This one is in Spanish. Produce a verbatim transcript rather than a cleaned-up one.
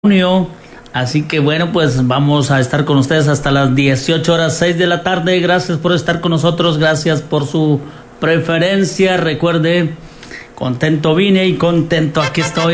junio. Así que bueno, pues vamos a estar con ustedes hasta las dieciocho horas, seis de la tarde. Gracias por estar con nosotros, gracias por su preferencia. Recuerde, contento vine y contento aquí estoy.